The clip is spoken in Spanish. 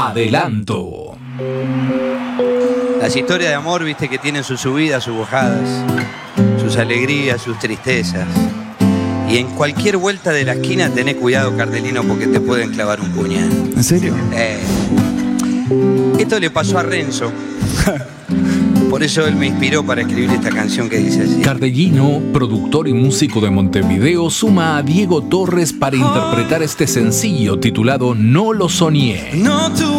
Adelanto. Las historias de amor, viste, que tienen sus subidas, sus bajadas, sus alegrías, sus tristezas. Y en cualquier vuelta de la esquina tenés cuidado, Cardelino, porque te pueden clavar un puñal. ¿En serio? Esto le pasó a Renzo. Por eso él me inspiró para escribir esta canción que dice así. Cardellino, productor y músico de Montevideo, suma a Diego Torres para interpretar este sencillo titulado No lo soñé. No